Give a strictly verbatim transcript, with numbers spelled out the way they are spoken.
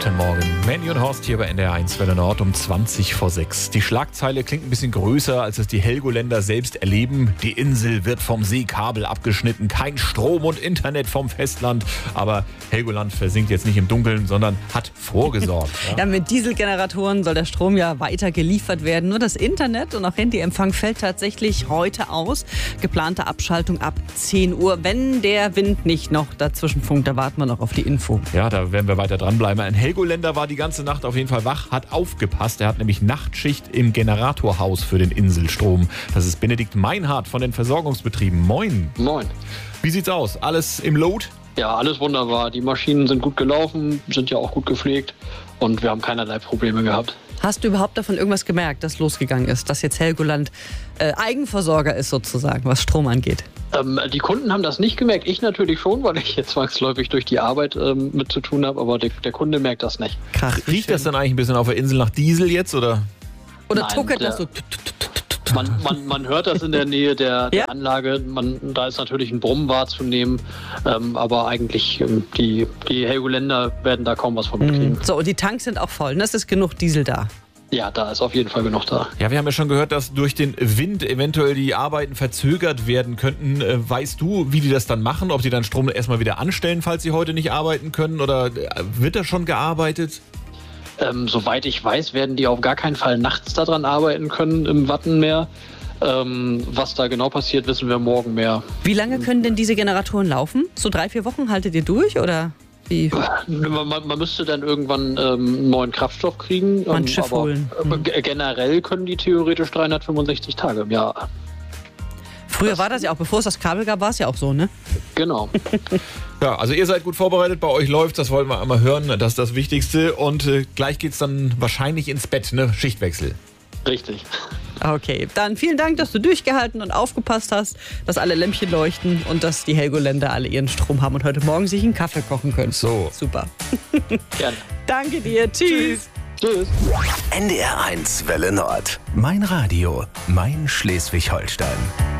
Guten Morgen. Mandy und Horst hier bei N D R eins Welle Nord um zwanzig vor sechs. Die Schlagzeile klingt ein bisschen größer, als es die Helgoländer selbst erleben. Die Insel wird vom Seekabel abgeschnitten. Kein Strom und Internet vom Festland. Aber Helgoland versinkt jetzt nicht im Dunkeln, sondern hat vorgesorgt. Ja, mit Dieselgeneratoren soll der Strom ja weiter geliefert werden. Nur das Internet und auch Handyempfang fällt tatsächlich heute aus. Geplante Abschaltung ab zehn Uhr. Wenn der Wind nicht noch dazwischen funkt, da warten wir noch auf die Info. Ja, da werden wir weiter dranbleiben. Ein Helgoländer war die ganze Nacht auf jeden Fall wach, hat aufgepasst. Er hat nämlich Nachtschicht im Generatorhaus für den Inselstrom. Das ist Benedikt Meinhardt von den Versorgungsbetrieben. Moin. Moin. Wie sieht's aus? Alles im Load? Ja, alles wunderbar. Die Maschinen sind gut gelaufen, sind ja auch gut gepflegt und wir haben keinerlei Probleme gehabt. Hast du überhaupt davon irgendwas gemerkt, dass losgegangen ist, dass jetzt Helgoland äh, Eigenversorger ist sozusagen, was Strom angeht? Ähm, die Kunden haben das nicht gemerkt. Ich natürlich schon, weil ich jetzt zwangsläufig durch die Arbeit ähm, mit zu tun habe, aber der, der Kunde merkt das nicht. Krach. Riecht das dann eigentlich ein bisschen auf der Insel nach Diesel jetzt, oder? Oder Nein, tuckert der- das so? Man, man, man hört das in der Nähe der, der Ja? Anlage. Man, da ist natürlich ein Brummen wahrzunehmen, ähm, aber eigentlich ähm, die, die Helgoländer werden da kaum was von mitkriegen. So, und die Tanks sind auch voll. Ne? Es ist genug Diesel da. Ja, da ist auf jeden Fall genug da. Ja, wir haben ja schon gehört, dass durch den Wind eventuell die Arbeiten verzögert werden könnten. Äh, Weißt du, wie die das dann machen? Ob die dann Strom erstmal wieder anstellen, falls sie heute nicht arbeiten können? Oder äh, wird da schon gearbeitet? Ähm, soweit ich weiß, werden die auf gar keinen Fall nachts daran arbeiten können im Wattenmeer. Ähm, was da genau passiert, wissen wir morgen mehr. Wie lange können denn diese Generatoren laufen? So drei, vier Wochen haltet ihr durch oder wie? Man, man, man müsste dann irgendwann ähm, einen neuen Kraftstoff kriegen. Mal ein ähm, Schiff aber, holen. äh, g- Generell können die theoretisch dreihundertfünfundsechzig Tage im Jahr. Früher war das ja auch, bevor es das Kabel gab, war es ja auch so, ne? Genau. Ja, also ihr seid gut vorbereitet, bei euch läuft, das wollen wir einmal hören, das ist das Wichtigste. Und äh, gleich geht's dann wahrscheinlich ins Bett, ne? Schichtwechsel. Richtig. Okay, dann vielen Dank, dass du durchgehalten und aufgepasst hast, dass alle Lämpchen leuchten und dass die Helgoländer alle ihren Strom haben und heute Morgen sich einen Kaffee kochen können. So. Super. Gerne. Danke dir. Tschüss. Tschüss. N D R eins Welle Nord. Mein Radio, mein Schleswig-Holstein.